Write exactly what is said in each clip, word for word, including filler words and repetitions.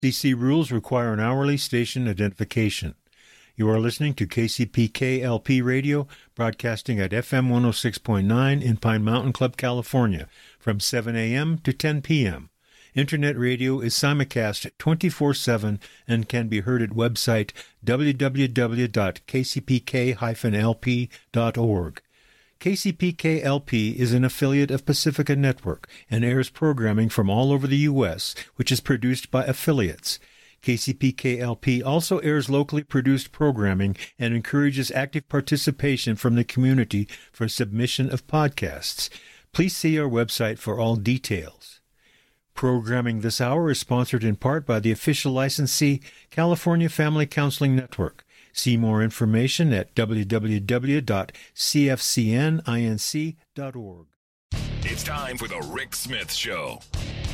D C rules require an hourly station identification. You are listening to K C P K L P Radio, broadcasting at F M one oh six point nine in Pine Mountain Club, California, from seven a.m. to ten p.m. Internet radio is simulcast twenty-four seven and can be heard at website w w w dot k c p k dash l p dot org. K C P K L P is an affiliate of Pacifica Network and airs programming from all over the U S, which is produced by affiliates. K C P K L P also airs locally produced programming and encourages active participation from the community for submission of podcasts. Please see our website for all details. Programming this hour is sponsored in part by the official licensee, California Family Counseling Network. See more information at w w w dot c f c n inc dot org. It's time for the Rick Smith Show.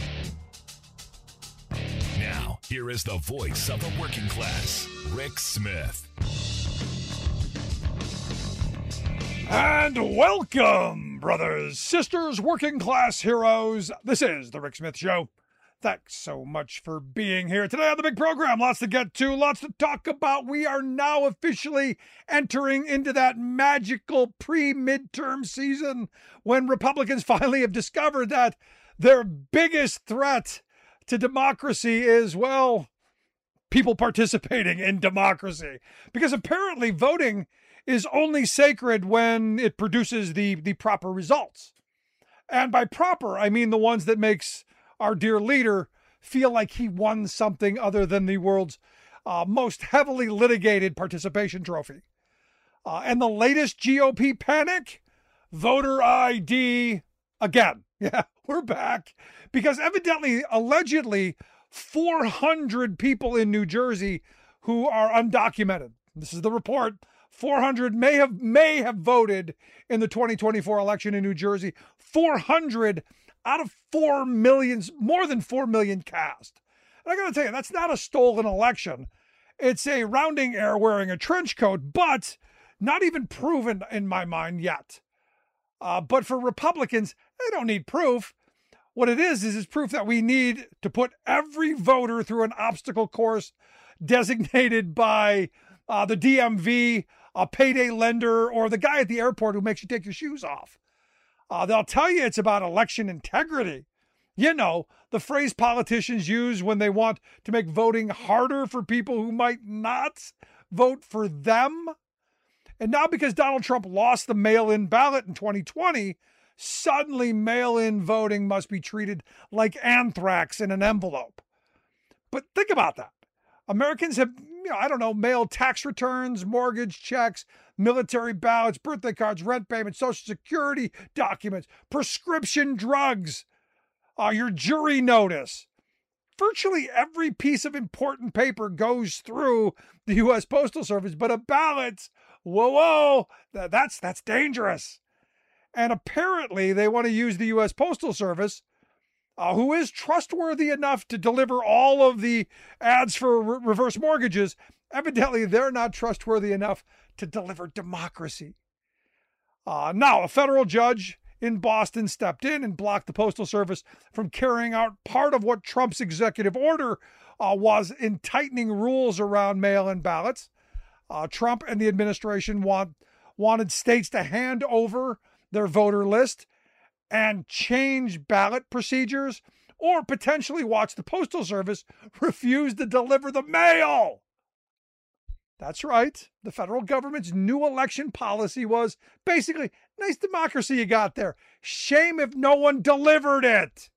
Now, here is the voice of the working class, Rick Smith. And welcome, brothers, sisters, working class heroes. This is the Rick Smith Show. Thanks so much for being here today on the big program. Lots to get to, lots to talk about. We are now officially entering into that magical pre-midterm season when Republicans finally have discovered that their biggest threat to democracy is, well, people participating in democracy. Because apparently voting is only sacred when it produces the, the proper results. And by proper, I mean the ones that makes our dear leader feel like he won something other than the world's uh, most heavily litigated participation trophy. Uh, and the latest G O P panic? Voter I D again. Yeah, we're back. Because evidently, allegedly, four hundred people in New Jersey who are undocumented. This is the report. four hundred may have may have voted in the twenty twenty-four election in New Jersey. four hundred out of four million, more than four million cast. And I got to tell you, that's not a stolen election. It's a rounding error wearing a trench coat, but not even proven in my mind yet. Uh, but for Republicans, they don't need proof. What it is, is it's proof that we need to put every voter through an obstacle course designated by uh, the D M V, a payday lender, or the guy at the airport who makes you take your shoes off. Uh, they'll tell you it's about election integrity. You know, the phrase politicians use when they want to make voting harder for people who might not vote for them. And now because Donald Trump lost the mail-in ballot in twenty twenty, suddenly mail-in voting must be treated like anthrax in an envelope. But think about that. Americans have, you know, I don't know, mailed tax returns, mortgage checks, military ballots, birthday cards, rent payments, Social Security documents, prescription drugs, uh, your jury notice. Virtually every piece of important paper goes through the U S Postal Service, but a ballot, whoa, whoa, that's, that's dangerous. And apparently they want to use the U S Postal Service, Uh, who is trustworthy enough to deliver all of the ads for re- reverse mortgages. Evidently, they're not trustworthy enough to deliver democracy. Uh, now, a federal judge in Boston stepped in and blocked the Postal Service from carrying out part of what Trump's executive order uh, was in tightening rules around mail-in ballots. Uh, Trump and the administration want, wanted states to hand over their voter list and change ballot procedures, or potentially watch the Postal Service refuse to deliver the mail. That's right. The federal government's new election policy was basically, nice democracy you got there. Shame if no one delivered it.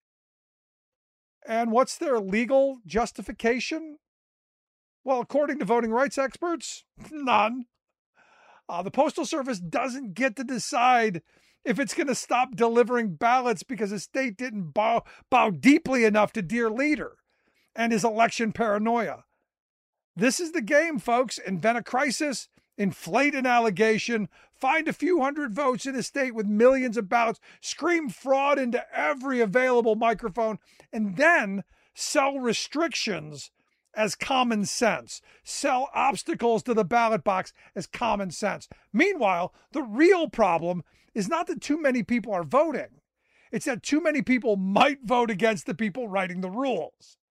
And what's their legal justification? Well, according to voting rights experts, none. Uh, the Postal Service doesn't get to decide if it's going to stop delivering ballots because a state didn't bow, bow deeply enough to dear leader and his election paranoia. This is the game, folks. Invent a crisis, inflate an allegation, find a few hundred votes in a state with millions of ballots, scream fraud into every available microphone, and then sell restrictions as common sense. Sell obstacles to the ballot box as common sense. Meanwhile, the real problem is not that too many people are voting. It's that too many people might vote against the people writing the rules.